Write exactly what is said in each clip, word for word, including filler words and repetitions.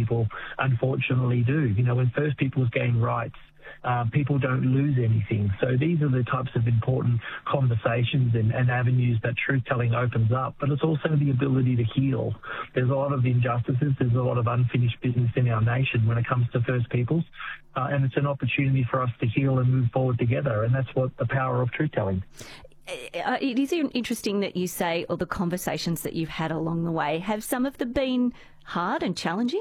people unfortunately do. You know, when First Peoples gain rights, Uh, people don't lose anything. So these are the types of important conversations and, and avenues that truth-telling opens up. But it's also the ability to heal. There's a lot of injustices. There's a lot of unfinished business in our nation when it comes to First Peoples. Uh, and it's an opportunity for us to heal and move forward together. And that's what the power of truth-telling. Uh, it is interesting that you say all the conversations that you've had along the way. Have some of them been hard and challenging?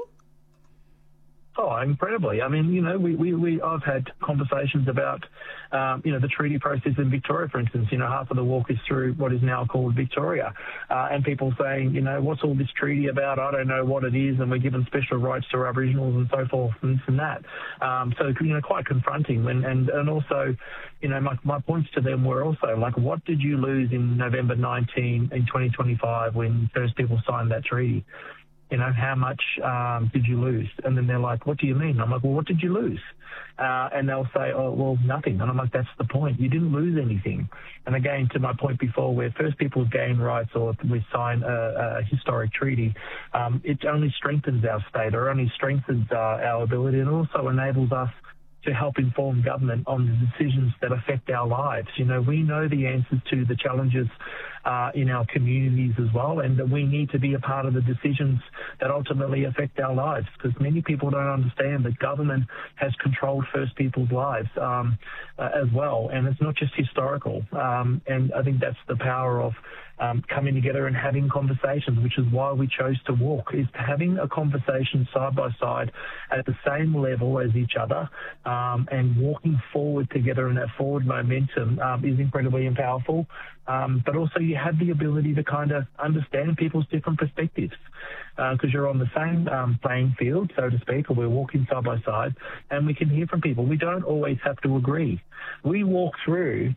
Oh, incredibly. I mean, you know, we, we, we I've had conversations about, um, you know, the treaty process in Victoria, for instance. You know, half of the walk is through what is now called Victoria. Uh, and people saying, you know, what's all this treaty about? I don't know what it is. And we're given special rights to Aboriginals and so forth and this and that. Um, so, you know, quite confronting. When, and, and also, you know, my, my points to them were also like, what did you lose in November nineteenth in twenty twenty-five when First People signed that treaty? You know, how much um, did you lose? And then they're like, what do you mean? I'm like, well, what did you lose? Uh, and they'll say, oh, well, nothing. And I'm like, that's the point. You didn't lose anything. And again, to my point before, where First Peoples gain rights or we sign a, a historic treaty, um, it only strengthens our state or only strengthens uh, our ability and also enables us to help inform government on the decisions that affect our lives. You know, we know the answers to the challenges uh, in our communities as well, and that we need to be a part of the decisions that ultimately affect our lives, because many people don't understand that government has controlled First Peoples' lives um, uh, as well, and it's not just historical. Um, and I think that's the power of Um, coming together and having conversations, which is why we chose to walk, is having a conversation side by side at the same level as each other, um, and walking forward together, and that forward momentum um, is incredibly powerful. Um, but also you have the ability to kind of understand people's different perspectives, because uh, you're on the same um, playing field, so to speak, or we're walking side by side, and we can hear from people. We don't always have to agree. We walk through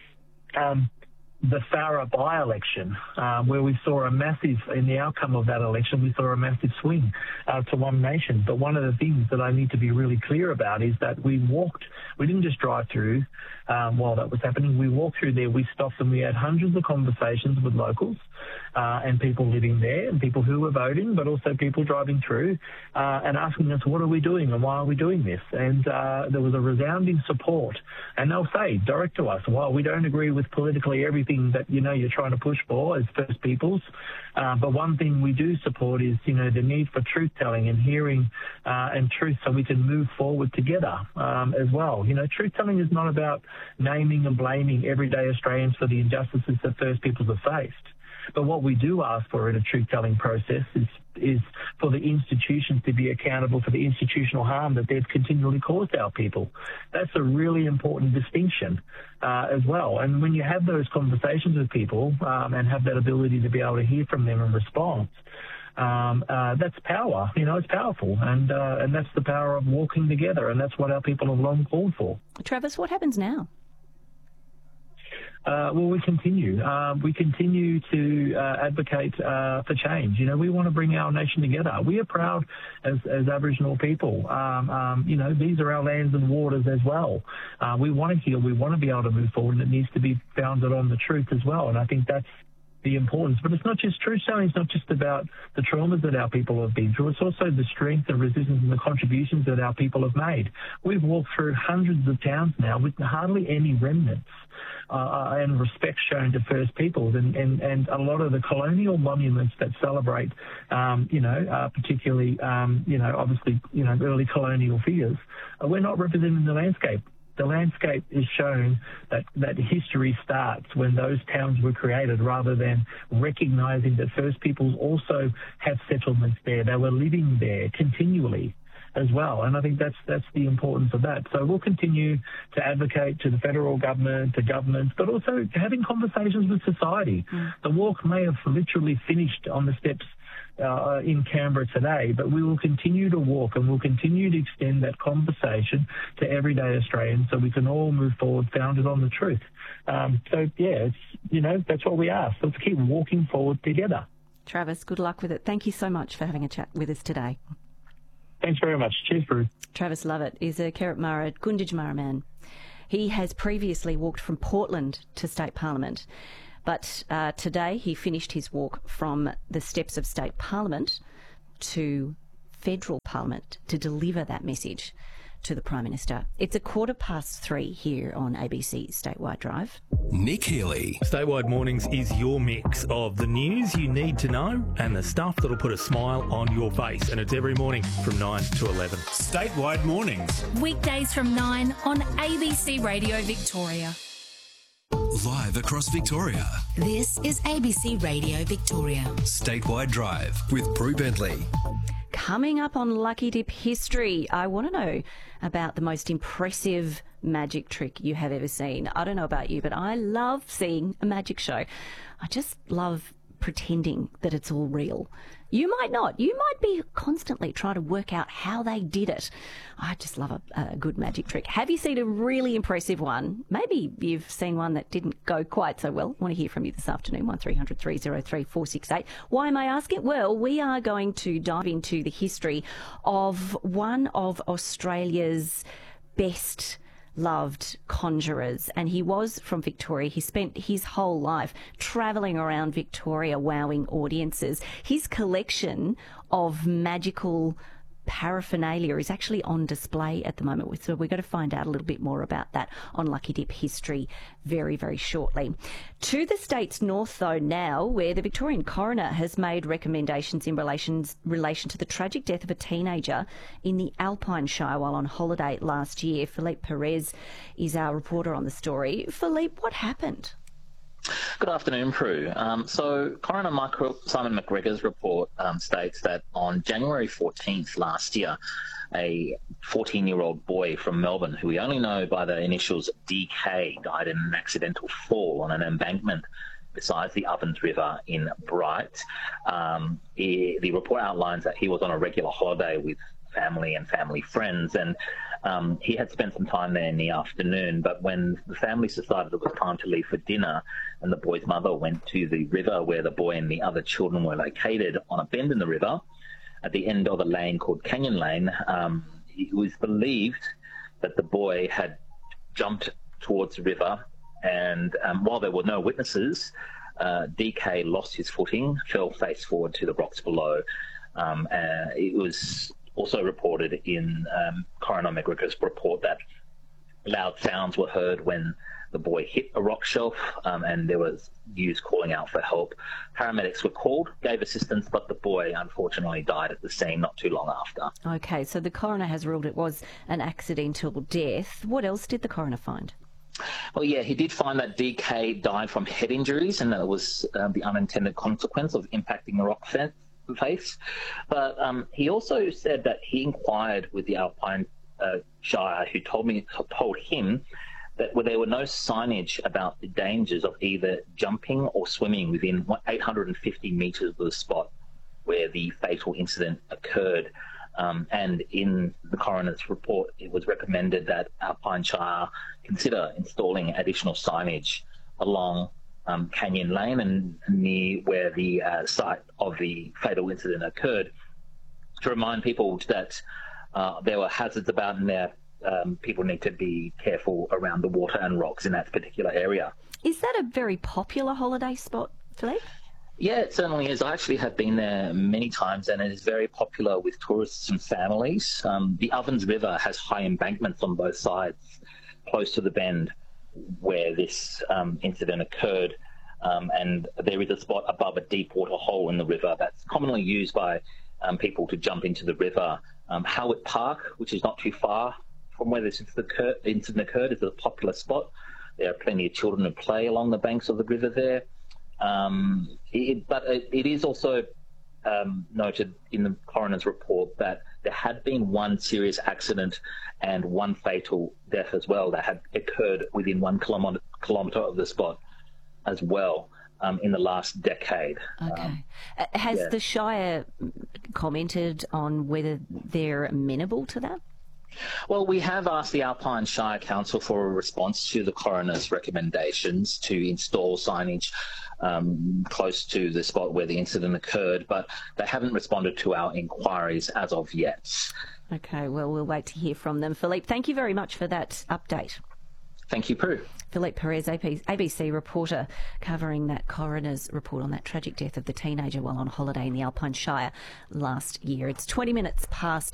um, the Farah by-election, uh, where we saw a massive, in the outcome of that election, we saw a massive swing uh, to One Nation. But one of the things that I need to be really clear about is that we walked, we didn't just drive through um, while that was happening. We walked through there, we stopped, and we had hundreds of conversations with locals uh, and people living there and people who were voting, but also people driving through uh, and asking us, what are we doing and why are we doing this? And uh, there was a resounding support. And they'll say direct to us, well, we don't agree with politically everything that, you know, you're trying to push for as First Peoples. Uh, but one thing we do support is, you know, the need for truth-telling and hearing uh, and truth so we can move forward together um, as well. You know, truth-telling is not about naming and blaming everyday Australians for the injustices that First Peoples have faced. But what we do ask for in a truth-telling process is is for the institutions to be accountable for the institutional harm that they've continually caused our people. That's a really important distinction uh, as well. And when you have those conversations with people um, and have that ability to be able to hear from them and respond, um, uh, that's power. You know, it's powerful. And, uh, and that's the power of walking together. And that's what our people have long called for. Travis, what happens now? Uh, well, we continue. Uh, we continue to uh, advocate uh, for change. You know, we want to bring our nation together. We are proud as, as Aboriginal people. Um, um, you know, these are our lands and waters as well. Uh, we want to heal. We want to be able to move forward, and it needs to be founded on the truth as well. And I think that's the importance. But it's not just truth-telling. It's not just about the traumas that our people have been through. It's also the strength and resistance and the contributions that our people have made. We've walked through hundreds of towns now with hardly any remnants uh, and respect shown to First Peoples, and, and, and a lot of the colonial monuments that celebrate, um, you know, uh, particularly, um, you know, obviously, you know, early colonial figures, uh, we're not representing the landscape. The landscape is shown that, that history starts when those towns were created, rather than recognising that First Peoples also have settlements there. They were living there continually as well. And I think that's that's the importance of that. So we'll continue to advocate to the federal government, to governments, but also having conversations with society. Mm. The walk may have literally finished on the steps Uh, in Canberra today, but we will continue to walk and we'll continue to extend that conversation to everyday Australians so we can all move forward founded on the truth. Um, so, yeah, it's, you know, that's what we ask. Let's keep walking forward together. Travis, good luck with it. Thank you so much for having a chat with us today. Thanks very much. Cheers, Brew. Travis Lovett is a Kerrip-Mara, Gunditjmara man. He has previously walked from Portland to State Parliament. But uh, today he finished his walk from the steps of State Parliament to federal parliament to deliver that message to the Prime Minister. It's a quarter past three here on A B C Statewide Drive. Nick Healy. Statewide Mornings is your mix of the news you need to know and the stuff that'll put a smile on your face. And it's every morning from nine to eleven. Statewide Mornings. Weekdays from nine on A B C Radio Victoria. Live across Victoria. This is A B C Radio Victoria. Statewide Drive with Prue Bentley. Coming up on Lucky Dip history, I want to know about the most impressive magic trick you have ever seen. I don't know about you, but I love seeing a magic show. I just love pretending that it's all real. You might not. You might be constantly trying to work out how they did it. I just love a, a good magic trick. Have you seen a really impressive one? Maybe you've seen one that didn't go quite so well. I want to hear from you this afternoon, one three hundred three oh three four six eight. Why am I asking? Well, we are going to dive into the history of one of Australia's best loved conjurers, and he was from Victoria. He spent his whole life travelling around Victoria wowing audiences. His collection of magical paraphernalia is actually on display at the moment, so we're going to find out a little bit more about that on Lucky Dip history very, very shortly. To the state's north, though, now, where the Victorian coroner has made recommendations in relation, relation to the tragic death of a teenager in the Alpine Shire while on holiday last year. Philippe Perez is our reporter on the story. Philippe, what happened? Good afternoon, Prue. Um, so, Coroner Michael Simon McGregor's report um, states that on January fourteenth last year, a fourteen-year-old boy from Melbourne, who we only know by the initials D K, died in an accidental fall on an embankment beside the Ovens River in Bright. Um, he, the report outlines that he was on a regular holiday with family and family friends, and um, he had spent some time there in the afternoon, but when the families decided it was time to leave for dinner and the boy's mother went to the river where the boy and the other children were located on a bend in the river at the end of a lane called Canyon Lane, um, it was believed that the boy had jumped towards the river, and um, while there were no witnesses, uh, D K lost his footing, fell face forward to the rocks below. Um, uh, it was also reported in um, Coroner McGregor's report that loud sounds were heard when the boy hit a rock shelf, um, and there was youths calling out for help. Paramedics were called, gave assistance, but the boy unfortunately died at the scene not too long after. Okay, so the coroner has ruled it was an accidental death. What else did the coroner find? Well, yeah, he did find that D K died from head injuries and that it was uh, the unintended consequence of impacting the rock fence. face but um, he also said that he inquired with the Alpine uh, Shire, who told me told him that there were no signage about the dangers of either jumping or swimming within eight hundred fifty metres of the spot where the fatal incident occurred. Um, and in the coroner's report, it was recommended that Alpine Shire consider installing additional signage along Um, Canyon Lane and near where the uh, site of the fatal incident occurred, to remind people that uh, there were hazards about and there um, people need to be careful around the water and rocks in that particular area. Is that a very popular holiday spot, Philippe? Yeah, it certainly is. I actually have been there many times, and it is very popular with tourists and families. Um, the Ovens River has high embankments on both sides, close to the bend where this um, incident occurred, um, and there is a spot above a deep water hole in the river that's commonly used by um, people to jump into the river. Um, Howitt Park, which is not too far from where this incident occurred, is a popular spot. There are plenty of children who play along the banks of the river there. Um, it, but it, it is also um, noted in the coroner's report that there had been one serious accident and one fatal death as well that had occurred within one kilometre, kilometre of the spot as well um, in the last decade. Okay. Um, uh, has yeah. the Shire commented on whether they're amenable to that? Well, we have asked the Alpine Shire Council for a response to the coroner's recommendations to install signage um, close to the spot where the incident occurred, but they haven't responded to our inquiries as of yet. Okay, well, we'll wait to hear from them. Philippe, thank you very much for that update. Thank you, Prue. Philippe Perez, A B C reporter, covering that coroner's report on that tragic death of the teenager while on holiday in the Alpine Shire last year. It's twenty minutes past